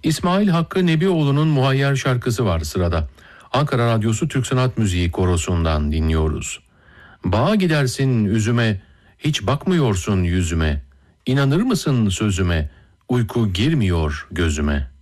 İsmail Hakkı Nebioğlu'nun Muhayyer şarkısı var sırada. Ankara Radyosu Türk Sanat Müziği Korosu'ndan dinliyoruz. Bağa gidersin üzüme, hiç bakmıyorsun yüzüme. İnanır mısın sözüme, uyku girmiyor gözüme.